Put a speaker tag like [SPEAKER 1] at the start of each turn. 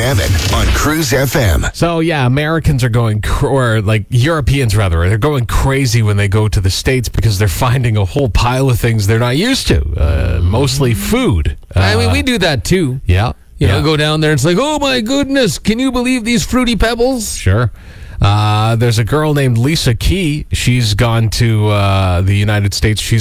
[SPEAKER 1] Evan on Cruise FM.
[SPEAKER 2] So, yeah, Americans are going, or like Europeans rather, they're going crazy when they go to the States because they're finding a whole pile of things they're not used to, mostly food.
[SPEAKER 3] I mean, we do that too.
[SPEAKER 2] Yeah.
[SPEAKER 3] You know, go down there, it's like, oh my goodness, can you believe these Fruity Pebbles?
[SPEAKER 2] Sure. There's a girl named Lisa Key. She's gone to the United States. She's